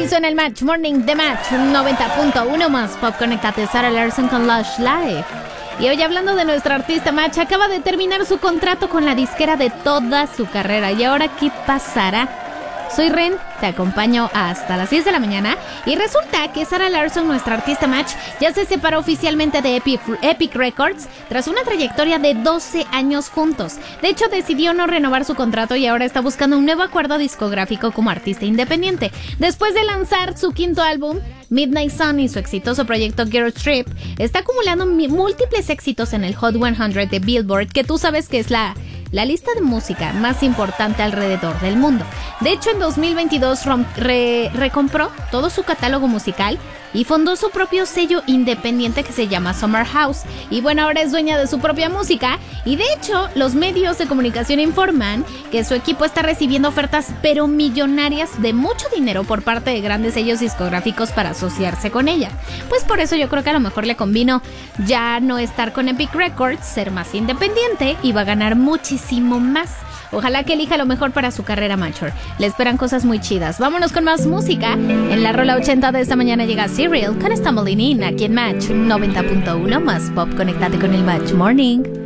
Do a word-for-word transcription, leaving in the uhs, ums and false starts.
Así suena el Match Morning de Match noventa punto uno más Pop. Conectate, Sarah Larson con Lush Life. Y hoy, hablando de nuestra artista Match, acaba de terminar su contrato con la disquera de toda su carrera. ¿Y ahora qué pasará? Soy Ren, te acompaño hasta las diez de la mañana. Y resulta que Sarah Larson, nuestra artista Match, ya se separó oficialmente de Epic, Epic Records tras una trayectoria de doce años juntos. De hecho, decidió no renovar su contrato y ahora está buscando un nuevo acuerdo discográfico como artista independiente. Después de lanzar su quinto álbum, Midnight Sun, y su exitoso proyecto Girl Trip, está acumulando múltiples éxitos en el Hot cien de Billboard, que tú sabes que es la... la lista de música más importante alrededor del mundo. De hecho, en dos mil veintidós rom- re- recompró todo su catálogo musical y fundó su propio sello independiente que se llama Summer House. Y bueno, ahora es dueña de su propia música. Y de hecho, los medios de comunicación informan que su equipo está recibiendo ofertas pero millonarias de mucho dinero por parte de grandes sellos discográficos para asociarse con ella. Pues por eso yo creo que a lo mejor le convino ya no estar con Epic Records, ser más independiente, y va a ganar muchísimo más. Ojalá que elija lo mejor para su carrera mayor. Le esperan cosas muy chidas. Vámonos con más música. En la rola ochenta de esta mañana llega Serial con Stumbling In, aquí en Match noventa punto uno más Pop. Conéctate con el Match Morning.